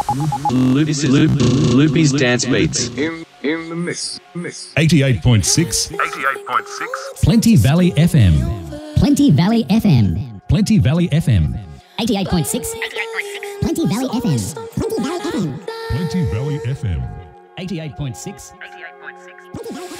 Loopy's Dance Beats. In the mix. 88.6. 88.6. Plenty Valley FM. Plenty Valley FM. Plenty Valley FM. 88.6. Plenty Valley FM. Plenty Valley FM. Plenty Valley FM. 88.6.